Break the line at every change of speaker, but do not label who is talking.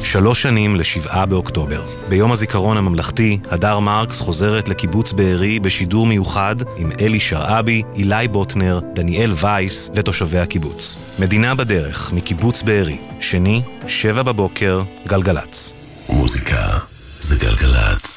3 שנים ל7 באוקטובר. ביום הזיכרון הממלכתי, הדר מרקס חוזרת לקיבוץ בארי בשידור מיוחד עם אלי שרעבי, אילי בוטנר, דניאל וייס ותושבי הקיבוץ. מדינה בדרך, מקיבוץ בארי. שני, 7 בבוקר, גלגלץ.
מוזיקה זה גלגלץ.